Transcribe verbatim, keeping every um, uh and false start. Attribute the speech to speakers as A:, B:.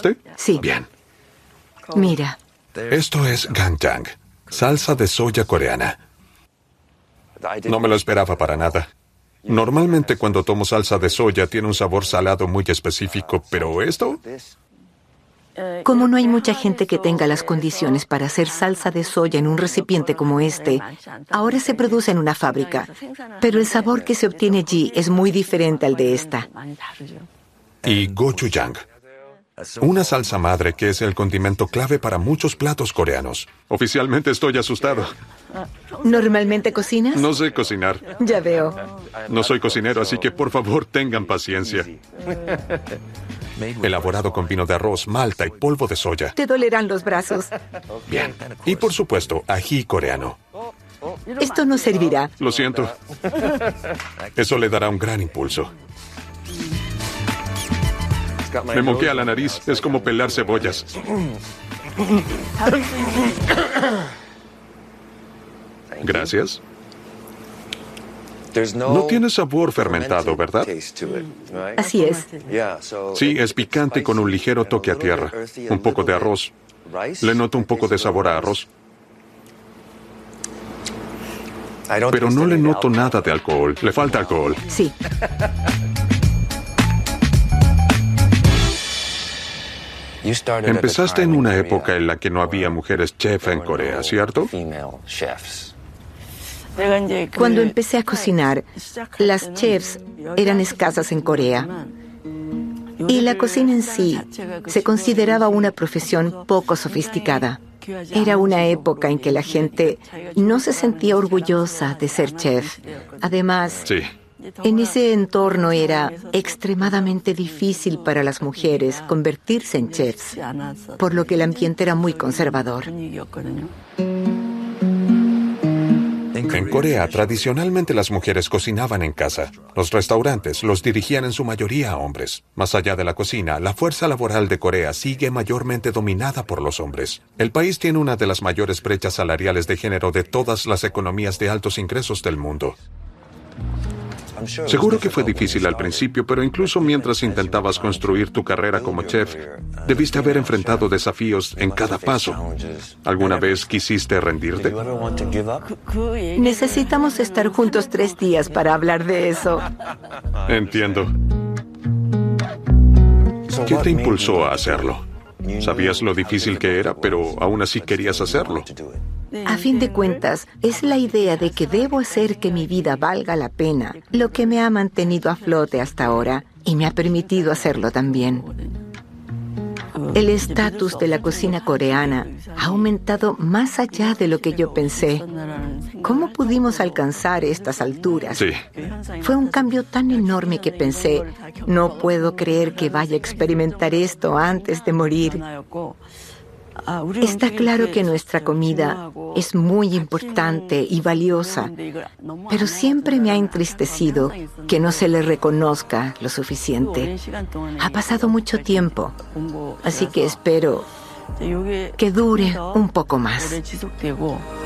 A: este?
B: Sí.
A: Bien.
B: Mira.
A: Esto es ganjang, salsa de soya coreana. No me lo esperaba para nada. Normalmente cuando tomo salsa de soya tiene un sabor salado muy específico, pero esto...
B: Como no hay mucha gente que tenga las condiciones para hacer salsa de soya en un recipiente como este, ahora se produce en una fábrica, pero el sabor que se obtiene allí es muy diferente al de esta.
A: Y gochujang, una salsa madre que es el condimento clave para muchos platos coreanos. Oficialmente estoy asustado.
B: ¿Normalmente cocinas?
A: No sé cocinar.
B: Ya veo.
A: No soy cocinero, así que por favor tengan paciencia. Elaborado con vino de arroz, malta y polvo de soya.
B: Te dolerán los brazos.
A: Bien. Y por supuesto, ají coreano.
B: Esto no servirá.
A: Lo siento. Eso le dará un gran impulso. Me moquea la nariz. Es como pelar cebollas. Gracias. No tiene sabor fermentado, ¿verdad?
B: Así es.
A: Sí, es picante con un ligero toque a tierra. Un poco de arroz. Le noto un poco de sabor a arroz. Pero no le noto nada de alcohol. Le falta alcohol.
B: Sí.
A: Empezaste en una época en la que no había mujeres chef en Corea, ¿cierto?
B: Cuando empecé a cocinar, las chefs eran escasas en Corea. Y la cocina en sí se consideraba una profesión poco sofisticada. Era una época en que la gente no se sentía orgullosa de ser chef. Además,
A: sí.
B: En ese entorno era extremadamente difícil para las mujeres convertirse en chefs, por lo que el ambiente era muy conservador.
A: En Corea, tradicionalmente las mujeres cocinaban en casa. Los restaurantes los dirigían en su mayoría a hombres. Más allá de la cocina, la fuerza laboral de Corea sigue mayormente dominada por los hombres. El país tiene una de las mayores brechas salariales de género de todas las economías de altos ingresos del mundo. Seguro que fue difícil al principio, pero incluso mientras intentabas construir tu carrera como chef, debiste haber enfrentado desafíos en cada paso. ¿Alguna vez quisiste rendirte?
B: Necesitamos estar juntos tres días para hablar de eso.
A: Entiendo. ¿Qué te impulsó a hacerlo? Sabías lo difícil que era, pero aún así querías hacerlo.
B: A fin de cuentas, es la idea de que debo hacer que mi vida valga la pena lo que me ha mantenido a flote hasta ahora y me ha permitido hacerlo también. El estatus de la cocina coreana ha aumentado más allá de lo que yo pensé. ¿Cómo pudimos alcanzar estas alturas?
A: Sí.
B: Fue un cambio tan enorme que pensé, no puedo creer que vaya a experimentar esto antes de morir. Está claro que nuestra comida es muy importante y valiosa, pero siempre me ha entristecido que no se le reconozca lo suficiente. Ha pasado mucho tiempo, así que espero que dure un poco más.